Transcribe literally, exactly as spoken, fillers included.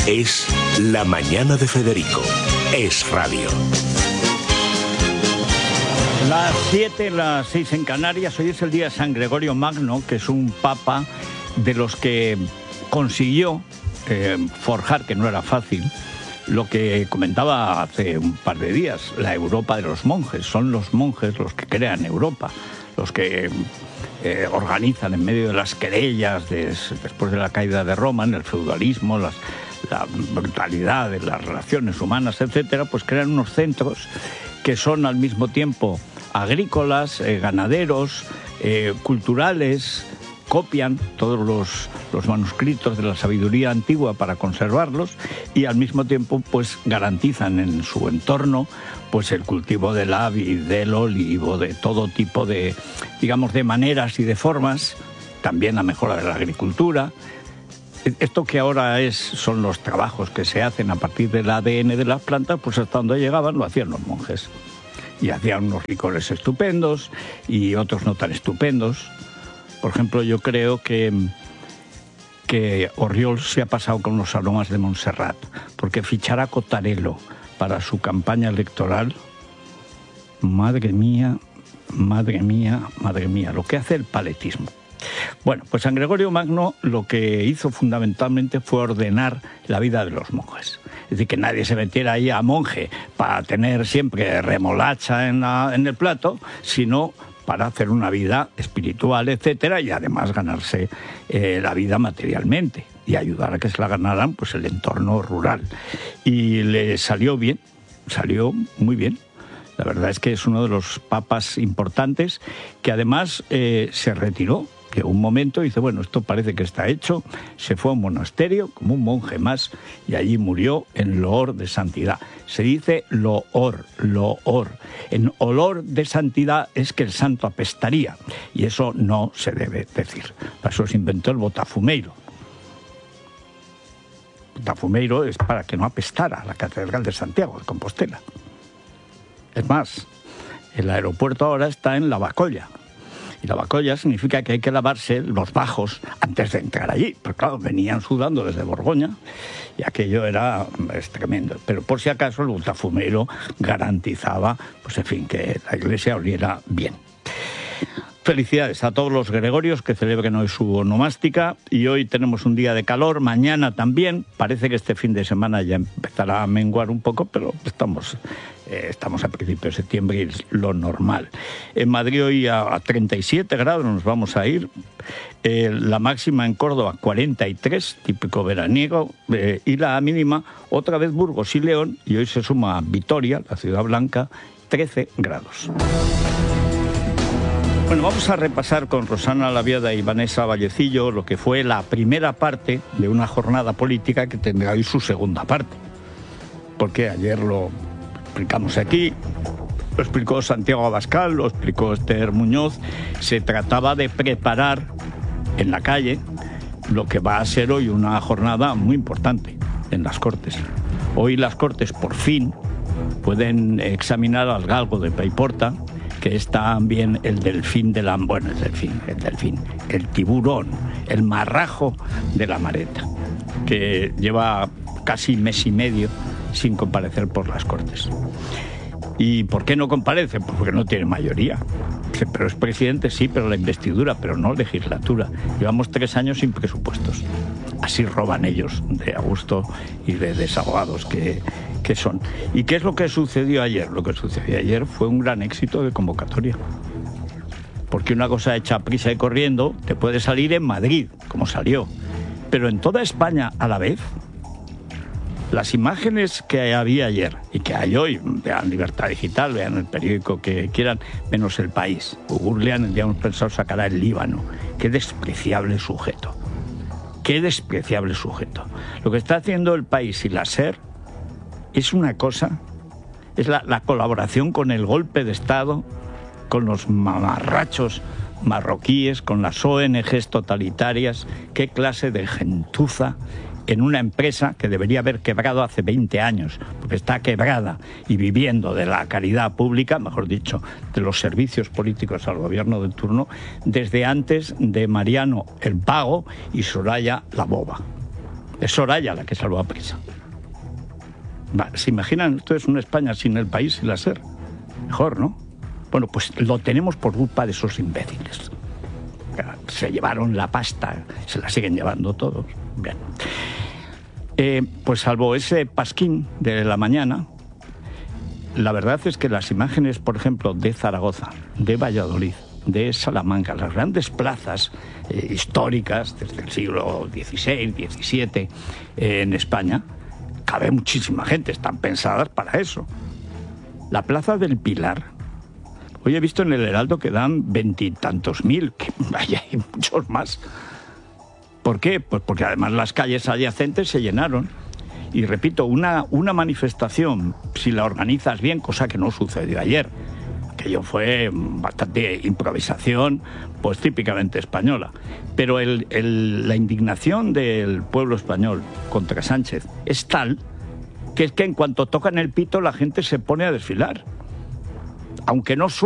Es La Mañana de Federico. Es radio. Las siete, las seis en Canarias. Hoy es el día de San Gregorio Magno, que es un papa de los que consiguió eh, forjar, que no era fácil, lo que comentaba hace un par de días, la Europa de los monjes. Son los monjes los que crean Europa, los que eh, organizan en medio de las querellas de, después de la caída de Roma, en el feudalismo, las, la brutalidad de las relaciones humanas, etcétera, pues crean unos centros que son al mismo tiempo agrícolas, eh, ganaderos, eh, culturales, copian todos los, los manuscritos de la sabiduría antigua para conservarlos y al mismo tiempo pues garantizan en su entorno pues el cultivo de la vid, del olivo, de todo tipo de, digamos, de maneras y de formas, también la mejora de la agricultura. Esto que ahora es, son los trabajos que se hacen a partir del A D N de las plantas, pues hasta donde llegaban lo hacían los monjes. Y hacían unos licores estupendos y otros no tan estupendos. Por ejemplo, yo creo que, que Orriols se ha pasado con los aromas de Montserrat, porque fichar a Cotarelo para su campaña electoral, madre mía, madre mía, madre mía, lo que hace el paletismo. Bueno, pues San Gregorio Magno lo que hizo fundamentalmente fue ordenar la vida de los monjes. Es decir, que nadie se metiera ahí a monje para tener siempre remolacha en, la, en el plato, sino para hacer una vida espiritual, etcétera, y además ganarse eh, la vida materialmente y ayudar a que se la ganaran pues el entorno rural. Y le salió bien, salió muy bien. La verdad es que es uno de los papas importantes que además eh, se retiró. Que un momento dice, bueno, esto parece que está hecho, se fue a un monasterio como un monje más y allí murió en loor de santidad. Se dice loor, loor. En olor de santidad es que el santo apestaría y eso no se debe decir. Para eso se inventó el botafumeiro. Botafumeiro es para que no apestara la Catedral de Santiago de Compostela. Es más, el aeropuerto ahora está en Lavacolla. Y la bacolla significa que hay que lavarse los bajos antes de entrar allí. Pero claro, venían sudando desde Borgoña y aquello era es tremendo. Pero por si acaso el botafumeiro garantizaba, pues en fin, que la iglesia oliera bien. Felicidades a todos los gregorios que celebren hoy su onomástica y hoy tenemos un día de calor, mañana también, parece que este fin de semana ya empezará a menguar un poco, pero estamos, eh, estamos a principios de septiembre y es lo normal. En Madrid hoy a, a treinta y siete grados nos vamos a ir, eh, la máxima en Córdoba cuarenta y tres, típico veraniego, eh, y la mínima otra vez Burgos y León, y hoy se suma Vitoria, la ciudad blanca, trece grados. Bueno, vamos a repasar con Rosana Laviada y Vanessa Vallecillo lo que fue la primera parte de una jornada política que tendrá hoy su segunda parte. Porque ayer lo explicamos aquí, lo explicó Santiago Abascal, lo explicó Esther Muñoz. Se trataba de preparar en la calle lo que va a ser hoy una jornada muy importante en las Cortes. Hoy las Cortes por fin pueden examinar al galgo de Paiporta, que es también el delfín de la... Bueno, el delfín, el delfín, el tiburón, el marrajo de la Mareta, que lleva casi mes y medio sin comparecer por las Cortes. ¿Y por qué no comparece? Pues porque no tiene mayoría. Pero es presidente, sí, pero la investidura, pero no legislatura. Llevamos tres años sin presupuestos. Así roban ellos de a gusto y de desahogados que... que son. ¿Y qué es lo que sucedió ayer? Lo que sucedió ayer fue un gran éxito de convocatoria. Porque una cosa hecha a prisa y corriendo te puede salir en Madrid, como salió. Pero en toda España a la vez, las imágenes que había ayer y que hay hoy, vean Libertad Digital, vean el periódico que quieran, menos El País. Googlean, ya hemos pensado sacar el Líbano. Qué despreciable sujeto. Qué despreciable sujeto. Lo que está haciendo El País y la SER es una cosa, es la, la colaboración con el golpe de Estado, con los mamarrachos marroquíes, con las O N Ges totalitarias. Qué clase de gentuza en una empresa que debería haber quebrado hace veinte años, porque está quebrada y viviendo de la caridad pública, mejor dicho, de los servicios políticos al gobierno de turno, desde antes de Mariano el Vago y Soraya la Boba. Es Soraya la que salvó a Prisa. Va, ¿se imaginan ustedes una España sin el país, sin la SER? Mejor, ¿no? Bueno, pues lo tenemos por culpa de esos imbéciles. Se llevaron la pasta, se la siguen llevando todos. Bien. Eh, pues salvo ese pasquín de la mañana, la verdad es que las imágenes, por ejemplo, de Zaragoza, de Valladolid, de Salamanca, las grandes plazas eh, históricas desde el siglo dieciséis, diecisiete eh, en España, cabe muchísima gente, están pensadas para eso. La Plaza del Pilar, hoy he visto en el Heraldo que dan veintitantos mil, que vaya, hay muchos más. ¿Por qué? Pues porque además las calles adyacentes se llenaron. Y repito, una, una manifestación, si la organizas bien, cosa que no sucedió ayer, aquello fue bastante improvisación, pues típicamente española. Pero el, el, la indignación del pueblo español contra Sánchez es tal que es que en cuanto tocan el pito la gente se pone a desfilar. Aunque no